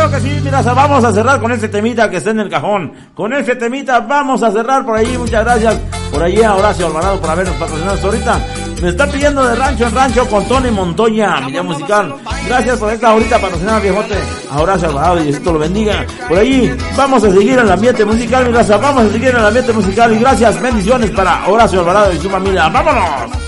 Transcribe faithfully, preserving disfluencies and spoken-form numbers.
Claro que sí, mira, vamos a cerrar con este temita que está en el cajón. Con este temita vamos a cerrar por ahí. Muchas gracias por ahí a Horacio Alvarado por habernos patrocinado hasta ahorita. Me está pidiendo de rancho en rancho con Tony Montoya, video musical. Gracias por esta ahorita patrocinada, viejote. A Horacio Alvarado, y Diosito lo bendiga. Por ahí vamos a seguir en el ambiente musical, mi raza. Vamos a seguir en el ambiente musical y gracias, bendiciones para Horacio Alvarado y su familia. ¡Vámonos!